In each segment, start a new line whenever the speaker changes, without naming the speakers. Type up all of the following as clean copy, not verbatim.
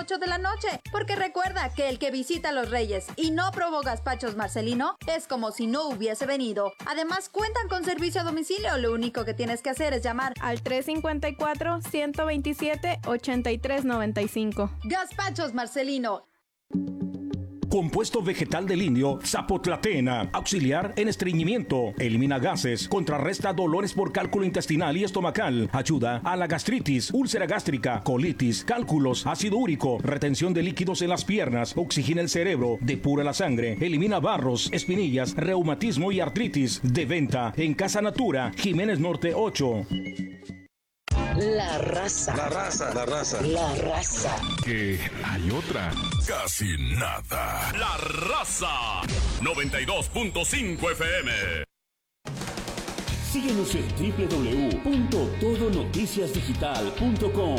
8 de la noche, porque recuerda que el que visita a los Reyes y no probó gazpachos Marcelino es como si no hubiese venido. Además, cuentan con servicio a domicilio. Lo único que tienes que hacer es llamar
al 354-127-8395.
Gazpachos Marcelino.
Compuesto vegetal de linio Zapotlatena, auxiliar en estreñimiento, elimina gases, contrarresta dolores por cálculo intestinal y estomacal, ayuda a la gastritis, úlcera gástrica, colitis, cálculos, ácido úrico, retención de líquidos en las piernas, oxigena el cerebro, depura la sangre, elimina barros, espinillas, reumatismo y artritis. De venta en Casa Natura, Jiménez Norte 8.
La raza.
La raza. La raza.
La raza.
Que hay otra.
Casi nada. La Raza. 92.5 FM.
Síguenos en www.todonoticiasdigital.com.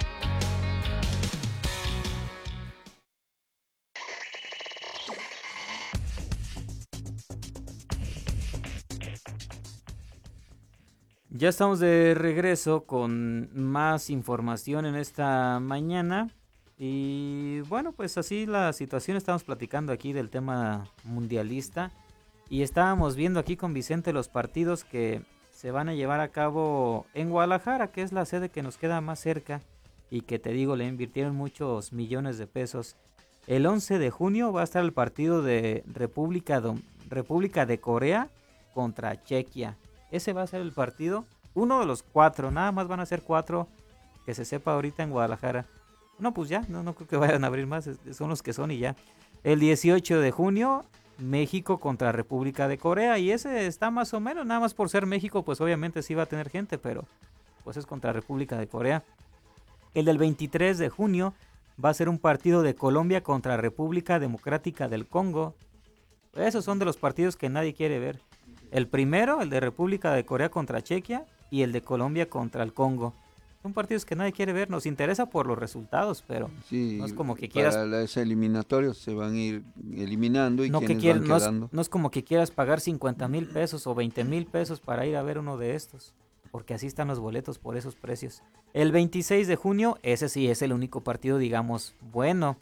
Ya estamos de regreso con más información en esta mañana y bueno, pues así la situación. Estamos platicando aquí del tema mundialista y estábamos viendo aquí con Vicente los partidos que se van a llevar a cabo en Guadalajara, que es la sede que nos queda más cerca y que te digo, le invirtieron muchos millones de pesos. El 11 de junio va a estar el partido de República de Corea contra Chequia. Ese va a ser el partido, uno de los 4, nada más van a ser 4 que se sepa ahorita en Guadalajara. No, pues ya, no creo que vayan a abrir más, son los que son y ya. El 18 de junio, México contra República de Corea, y ese está más o menos, nada más por ser México, pues obviamente sí va a tener gente, pero pues es contra República de Corea. El del 23 de junio va a ser un partido de Colombia contra República Democrática del Congo. Esos son de los partidos que nadie quiere ver. El primero, el de República de Corea contra Chequia, y el de Colombia contra el Congo. Son partidos que nadie quiere ver, nos interesa por los resultados, pero
sí,
no es como que quieras...
Para las eliminatorias se van a ir eliminando y van quedando.
No es como que quieras pagar 50,000 pesos o 20,000 pesos para ir a ver uno de estos, porque así están los boletos por esos precios. El 26 de junio, ese sí es el único partido, digamos, bueno,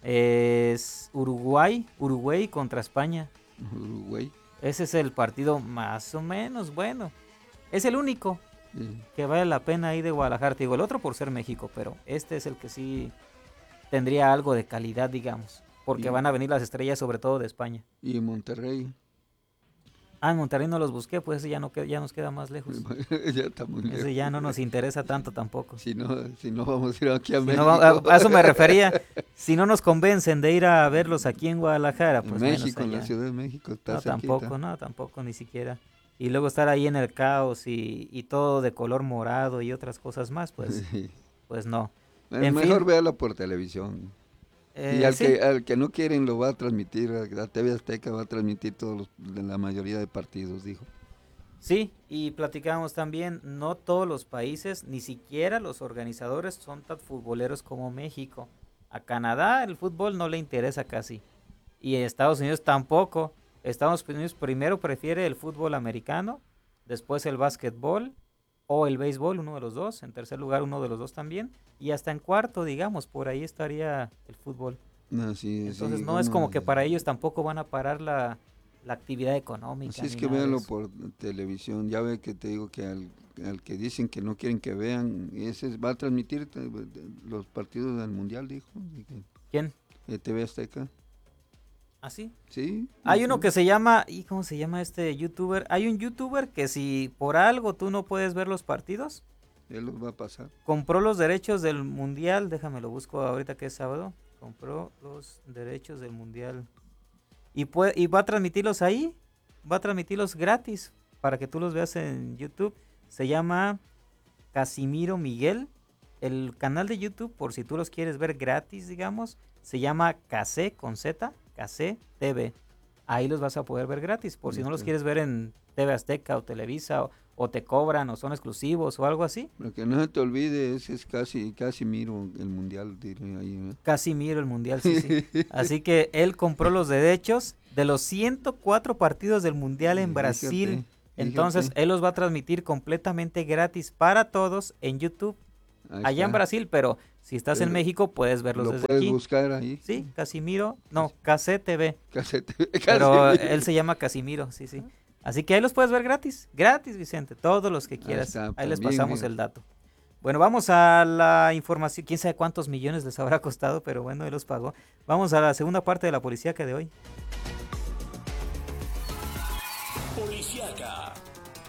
es Uruguay contra España.
Uruguay.
Ese es el partido más o menos bueno. Es el único que vale la pena ir de Guadalajara. Te digo, el otro por ser México, pero este es el que sí tendría algo de calidad, digamos. Porque van a venir las estrellas, sobre todo de España.
¿Y en Monterrey?
En Monterrey no los busqué, pues ese ya nos queda más lejos.
Ya está muy lejos.
Ese ya no nos interesa tanto tampoco.
Si no vamos a ir aquí a México.
A eso me refería. Si no nos convencen de ir a verlos aquí en Guadalajara, pues
en México, en la Ciudad de México está cerquita.
Tampoco, ni siquiera. Y luego estar ahí en el caos y todo de color morado y otras cosas más, pues, pues no.
Mejor véalo por televisión. Y al que no quieren lo va a transmitir, la TV Azteca va a transmitir la mayoría de partidos, dijo.
Sí, y platicamos también, no todos los países, ni siquiera los organizadores son tan futboleros como México. A Canadá el fútbol no le interesa casi, y a Estados Unidos tampoco. Estados Unidos primero prefiere el fútbol americano, después el básquetbol o el béisbol, uno de los dos, en tercer lugar uno de los dos también, y hasta en cuarto, digamos, por ahí estaría el fútbol. Entonces no es como que para ellos tampoco van a parar la actividad económica.
Así es que véanlo por televisión, ya ve que te digo que al que dicen que no quieren que vean, ese va a transmitir los partidos del Mundial, dijo.
¿Quién?
TV Azteca.
¿Ah, sí?
Sí.
Hay uno que se llama, ¿y cómo se llama este youtuber? Hay un youtuber que si por algo tú no puedes ver los partidos,
él los va a pasar.
Compró los derechos del Mundial, déjame lo busco ahorita que es sábado. Compró los derechos del Mundial y va a transmitirlos ahí, va a transmitirlos gratis para que tú los veas en YouTube. Se llama Casimiro Miguel. El canal de YouTube, por si tú los quieres ver gratis, digamos, se llama Case con Z, Case TV. Ahí los vas a poder ver gratis, por si no los quieres ver en TV Azteca o Televisa o te cobran o son exclusivos o algo así.
Lo que no se te olvide es casi miro el Mundial. Ahí,
Casi miro el Mundial, sí. Así que él compró los derechos de los 104 partidos del Mundial en Brasil. Fíjate. Entonces él los va a transmitir completamente gratis para todos en YouTube. Allá en Brasil, pero Si estás en México, puedes verlos desde aquí.
¿Lo puedes buscar ahí?
Sí, Casimiro, no, KCTV.
KCTV.
Pero él se llama Casimiro, sí. Así que ahí los puedes ver gratis, Vicente, todos los que quieras. Ahí les pasamos el dato. Bueno, vamos a la información, quién sabe cuántos millones les habrá costado, pero bueno, él los pagó. Vamos a la segunda parte de la policíaca de hoy.
Policíaca.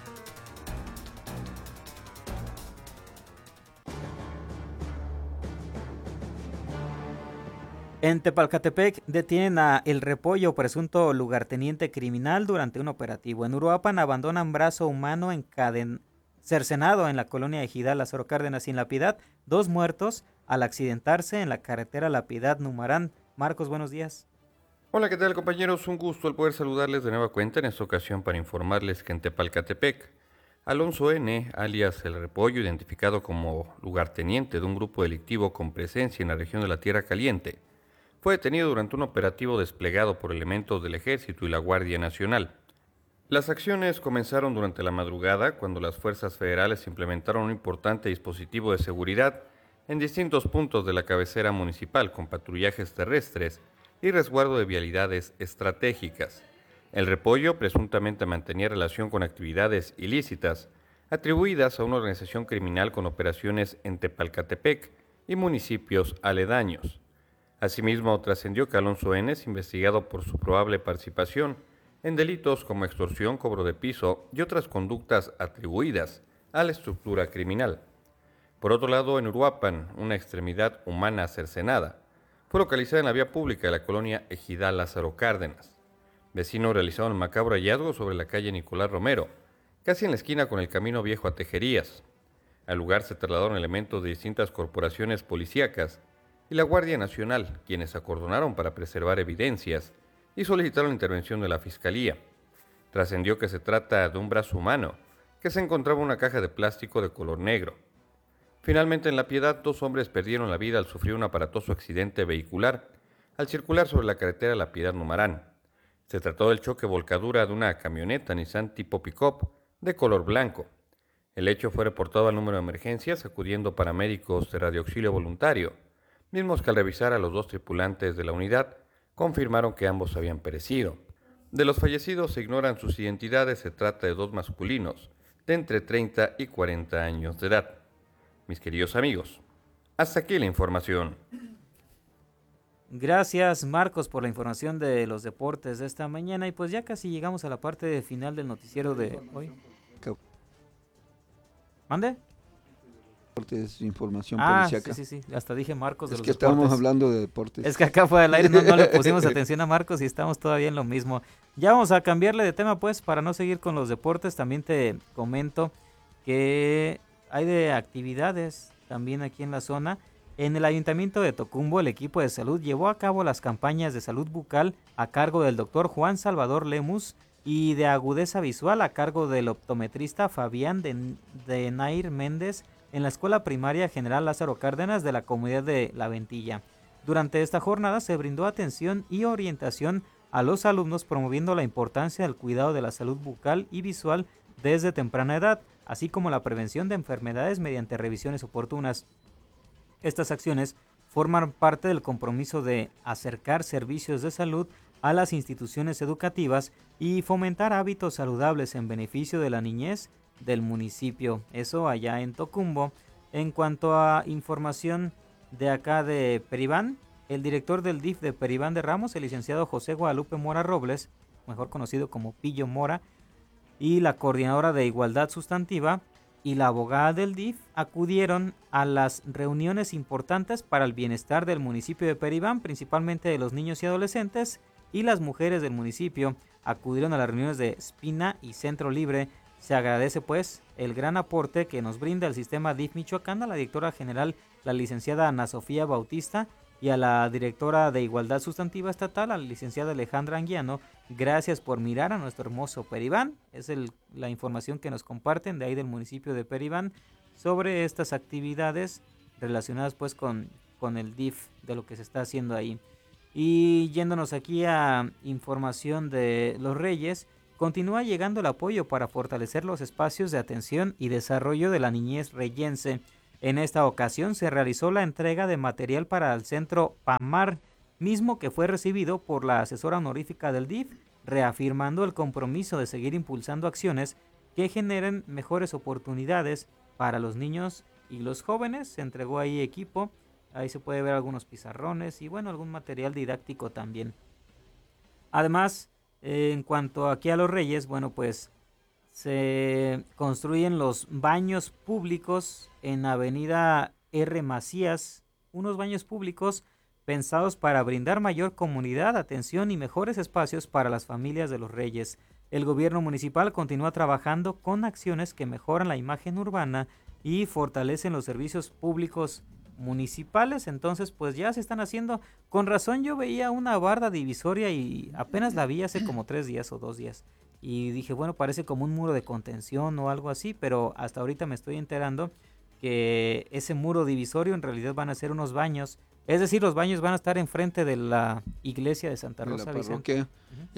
En Tepalcatepec detienen a El Repollo, presunto lugarteniente criminal, durante un operativo. En Uruapan abandonan brazo humano cercenado en la colonia Ejidal Lázaro Cárdenas sin La Piedad. 2 muertos al accidentarse en la carretera La Piedad-Numarán. Marcos, buenos días.
Hola, ¿qué tal, compañeros? Un gusto el poder saludarles de nueva cuenta en esta ocasión para informarles que en Tepalcatepec, Alonso N., alias El Repollo, identificado como lugarteniente de un grupo delictivo con presencia en la región de la Tierra Caliente, fue detenido durante un operativo desplegado por elementos del Ejército y la Guardia Nacional. Las acciones comenzaron durante la madrugada, cuando las fuerzas federales implementaron un importante dispositivo de seguridad en distintos puntos de la cabecera municipal, con patrullajes terrestres y resguardo de vialidades estratégicas. El Repollo presuntamente mantenía relación con actividades ilícitas atribuidas a una organización criminal con operaciones en Tepalcatepec y municipios aledaños. Asimismo, trascendió que Alonso N. es investigado por su probable participación en delitos como extorsión, cobro de piso y otras conductas atribuidas a la estructura criminal. Por otro lado, en Uruapan, una extremidad humana cercenada fue localizada en la vía pública de la colonia Ejidal Lázaro Cárdenas. Vecinos realizaron un macabro hallazgo sobre la calle Nicolás Romero, casi en la esquina con el camino viejo a Tejerías. Al lugar se trasladaron elementos de distintas corporaciones policíacas y la Guardia Nacional, quienes acordonaron para preservar evidencias y solicitaron la intervención de la Fiscalía. Trascendió que se trata de un brazo humano que se encontraba en una caja de plástico de color negro. Finalmente, en La Piedad, 2 hombres perdieron la vida al sufrir un aparatoso accidente vehicular al circular sobre la carretera La Piedad-Numarán. Se trató del choque volcadura de una camioneta Nissan tipo pick-up de color blanco. El hecho fue reportado al número de emergencias, acudiendo paramédicos de radioauxilio voluntario, mismos que al revisar a los 2 tripulantes de la unidad confirmaron que ambos habían perecido. De los fallecidos se ignoran sus identidades, se trata de 2 masculinos de entre 30 y 40 años de edad. Mis queridos amigos, hasta aquí la información.
Gracias, Marcos, por la información de los deportes de esta mañana, y pues ya casi llegamos a la parte final del noticiero de hoy. ¿Mande?
Deportes, información policíaca.
Sí, hasta dije Marcos de los
deportes. Es que
estábamos
hablando de deportes.
Es que acá fuera del aire no le pusimos atención a Marcos y estamos todavía en lo mismo. Ya vamos a cambiarle de tema, pues, para no seguir con los deportes. También te comento que hay de actividades también aquí en la zona. En el Ayuntamiento de Tocumbo, el equipo de salud llevó a cabo las campañas de salud bucal a cargo del doctor Juan Salvador Lemus y de agudeza visual a cargo del optometrista Fabián de Nair Méndez en la Escuela Primaria General Lázaro Cárdenas de la comunidad de La Ventilla. Durante esta jornada se brindó atención y orientación a los alumnos, promoviendo la importancia del cuidado de la salud bucal y visual desde temprana edad, así como la prevención de enfermedades mediante revisiones oportunas. Estas acciones forman parte del compromiso de acercar servicios de salud a las instituciones educativas y fomentar hábitos saludables en beneficio de la niñez del municipio. Eso allá en Tocumbo. En cuanto a información de acá de Peribán, el director del DIF de Peribán de Ramos, el licenciado José Guadalupe Mora Robles, mejor conocido como Pillo Mora, y la coordinadora de Igualdad Sustantiva y la abogada del DIF acudieron a las reuniones importantes para el bienestar del municipio de Peribán, principalmente de los niños y adolescentes, y las mujeres del municipio acudieron a las reuniones de Espina y Centro Libre. Se agradece pues el gran aporte que nos brinda el sistema DIF Michoacán, a la directora general, la licenciada Ana Sofía Bautista, y a la directora de Igualdad Sustantiva Estatal, a la licenciada Alejandra Anguiano. Gracias por mirar a nuestro hermoso Peribán. Es la información que nos comparten de ahí del municipio de Peribán sobre estas actividades relacionadas pues con el DIF, de lo que se está haciendo ahí. Y yéndonos aquí a información de los Reyes, continúa llegando el apoyo para fortalecer los espacios de atención y desarrollo de la niñez reyense. En esta ocasión se realizó la entrega de material para el centro PAMAR, mismo que fue recibido por la asesora honorífica del DIF, reafirmando el compromiso de seguir impulsando acciones que generen mejores oportunidades para los niños y los jóvenes. Se entregó ahí equipo, ahí se puede ver algunos pizarrones y bueno, algún material didáctico también. Además, en cuanto aquí a los Reyes, bueno, pues se construyen los baños públicos en Avenida R. Macías, unos baños públicos pensados para brindar mayor comunidad, atención y mejores espacios para las familias de los Reyes. El gobierno municipal continúa trabajando con acciones que mejoran la imagen urbana y fortalecen los servicios públicos municipales. Entonces pues ya se están haciendo. Con razón yo veía una barda divisoria y apenas la vi hace como 3 días o 2 días y dije, bueno, parece como un muro de contención o algo así, pero hasta ahorita me estoy enterando que ese muro divisorio en realidad van a ser unos baños, es decir, los baños van a estar enfrente de la iglesia de Santa Rosa,
de la parroquia.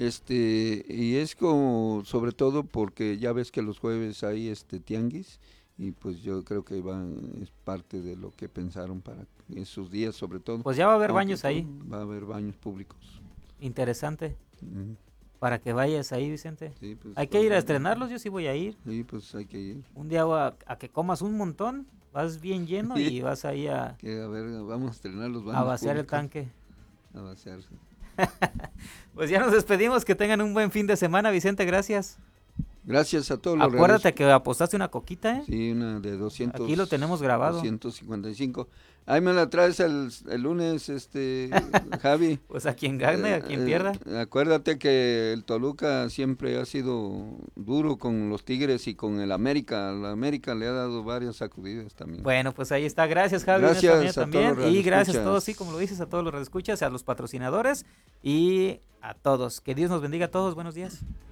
Y es como, sobre todo porque ya ves que los jueves hay tianguis, y pues yo creo que es parte de lo que pensaron para esos días, sobre todo.
Pues ya va a haber baños ahí.
Va a haber baños públicos.
Interesante. Para que vayas ahí, Vicente.
Sí, pues,
hay que ir a estrenarlos, yo sí voy a ir.
Sí, pues hay que ir.
Un día a que comas un montón, vas bien lleno y vas ahí a
ver, vamos a estrenar los baños
a vaciar
públicos.
El tanque.
A vaciarse.
Pues ya nos despedimos, que tengan un buen fin de semana, Vicente, gracias.
Gracias a todos los
Acuérdate que apostaste una coquita, ¿eh?
Sí, una de 200.
Aquí lo tenemos grabado.
255. Ahí me la traes el lunes, Javi.
Pues a quien gane, a quien pierda.
Acuérdate que el Toluca siempre ha sido duro con los Tigres y con el América. La América le ha dado varias sacudidas también.
Bueno, pues ahí está. Gracias, Javi.
Gracias a
también.
todos los
y gracias a
radioescuchas.
todos, sí, como lo dices, a todos los radioescuchas, a los patrocinadores y a todos. Que Dios nos bendiga a todos. Buenos días.